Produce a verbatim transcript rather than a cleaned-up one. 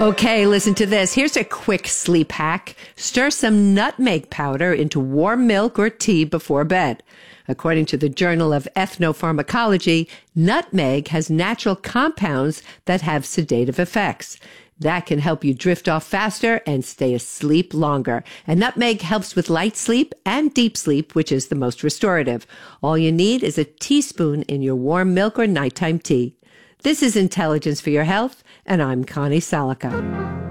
Okay, listen to this. Here's a quick sleep hack. Stir some nutmeg powder into warm milk or tea before bed. According to the Journal of Ethnopharmacology, nutmeg has natural compounds that have sedative effects. That can help you drift off faster and stay asleep longer. And nutmeg helps with light sleep and deep sleep, which is the most restorative. All you need is a teaspoon in your warm milk or nighttime tea. This is Intelligence for Your Health, and I'm Connie Salica.